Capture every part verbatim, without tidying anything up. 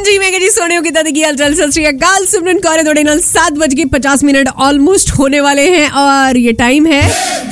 जी मैं जी सोने की दादी की हालचाल सत श्री अकाल सिमरन कौर थोड़े नाल सात बज के पचास मिनट ऑलमोस्ट होने वाले हैं और ये टाइम है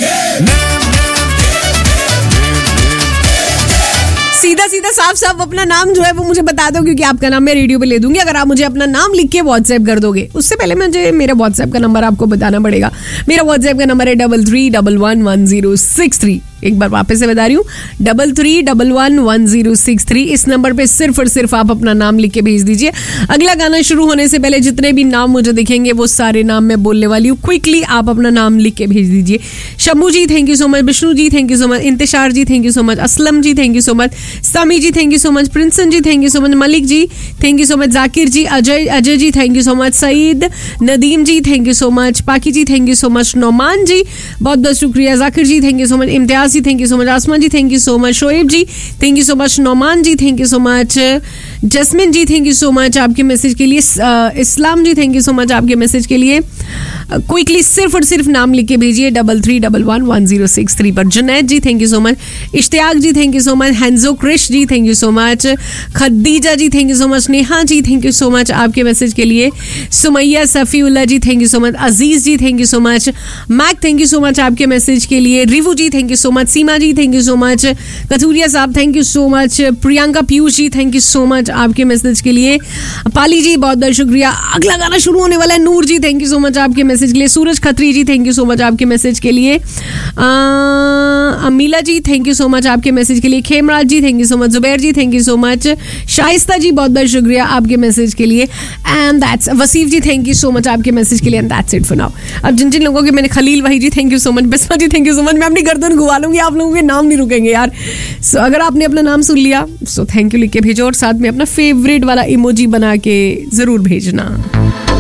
सीधा सीधा साफ साफ अपना नाम जो है वो मुझे बता दो, क्योंकि आपका नाम मैं रेडियो पे ले दूंगी अगर आप मुझे अपना नाम लिख के व्हाट्सएप कर दोगे। उससे पहले मुझे मेरा व्हाट्सएप का नंबर आपको बताना पड़ेगा। मेरा व्हाट्सएप का नंबर है double three double one one zero six three. एक बार वापस से बता रही हूँ, double three double one one zero six three. इस नंबर पे सिर्फ और सिर्फ आप अपना नाम लिख के भेज दीजिए। अगला गाना शुरू होने से पहले जितने भी नाम मुझे दिखेंगे वो सारे नाम मैं बोलने वाली हूँ। क्विकली आप अपना नाम लिख के भेज दीजिए। शम्भू जी thank you so much, Vishnu ji thank you so much, इंतशार ji thank you so much, Aslam ji thank you so much, Sami ji thank you so much, प्रिंसन ji thank you so much, Malik ji thank you so much, Zakir ji, Ajay Ajay ji thank you so much, Saeed Nadeem ji thank you so much, पाकी जी thank you so much, Nauman जी बहुत बहुत शुक्रिया, जाकिर जी thank you so much, Imtiaz ji thank you so much, आसमान जी thank you so much, Shoaib ji thank you so much, Nauman ji thank you so much, jasmine ji thank you so much आपके message के लिए, इस्लाम जी thank you so much आपके message के लिए। Quickly सिर्फ और सिर्फ नाम लिख के भेजिए double three double one one zero six three पर। जुनैद जी thank you so much, Ishtiyaq ji thank you so much, हैंजो क्रिश जी thank you so much, Khadija ji thank you so much, Neha ji thank you so much आपके मैसेज के लिए, सुमैया सफ़ीउल्लाह जी thank you so much, Aziz ji thank you so much, Mac thank you so much आपके message के लिए, review ji thank you so much, Seema ji thank you so much, Kathuria साहब thank you so much, Priyanka Piyush ji thank you so much आपके message के लिए, पाली जी बहुत बहुत शुक्रिया। अगला गाना शुरू होने वाला है, नूर जी थैंक यू सो मच आपके मैसेज के लिए, सूरज खत्री जी थैंक यू सो मच आपके मैसेज के लिए, अमीला जी थैंक यू सो मच आपके मैसेज के लिए, खेमराज जी thank you so much, Zubair ji thank you so much, Shaista जी बहुत बहुत शुक्रिया आपके मैसेज के लिए, and that's वसीफ ji thank you so much आपके मैसेज के लिए, and that's it for now. अब जिन जिन लोगों के मैंने, खलील भाई जी thank you so much, Bisma ji thank you so much, मैं अपनी गर्दन घुमा लूंगी, आप लोगों के नाम नहीं रुकेंगे यार। सो so, अगर आपने अपना नाम सुन लिया सो थैंक यू लिख के भेजो और साथ में अपना फेवरेट वाला इमोजी बना के जरूर भेजना।